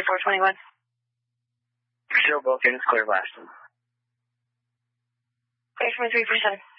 421. Still booked in, it's clear last. Clear from 347.